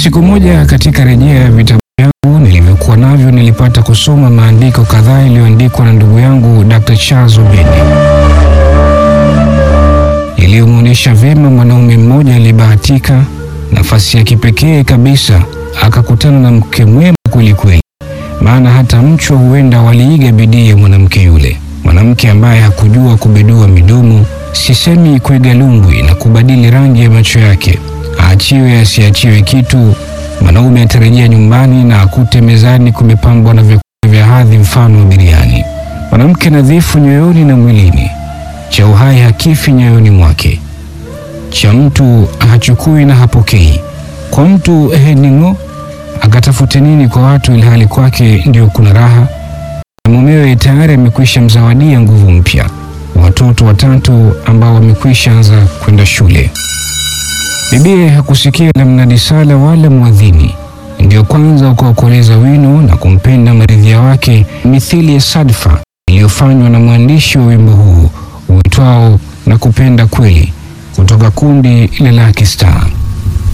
Siku moja katika rejea ya vitabu vyangu nilivyokuwa navyo, nilipata kusoma maandiko kadhaa yaliyoandikwa na ndugu yangu Dr. Charles Obeid, iliyomuonesha vyema mwanaume mmoja aliyebahatika nafasi ya kipekee kabisa, akakutana na mke mwema kweli kweli. Maana hata mchwa huenda waliiga bidii ya mwanamke yule, mwanamke ambaye hakujua kubedua midomo, sisemi kuiga lumbwi na kubadili rangi ya macho yake. Aachiwe asiachiwe kitu, mwanaume atarejea nyumbani na akute mezani kumepambwa na vyakula vya hadhi mfano wa biriani. Mwanamke nadhifu nyoyoni na mwilini, cha uhai hakifi nyoyoni mwake, cha mtu hachukui na hapokei. Kwa mtu heningo akatafute nini kwa watu, ilhali kwake ndio kuna raha. Na mumewe tayari amekwisha mzawadia nguvu mpya, watoto 3 ambao wamekwisha anza kwenda shule. Bibie hakusikia la mnadi sala wala muadhini, ndio kwanza ukaokoleza wino na kumpenda maridhia wake, mithili ya sadfa iliyofanywa na mwandishi wa wimbo huu uitwao na kupenda kweli, kutoka kundi la Lucky Star.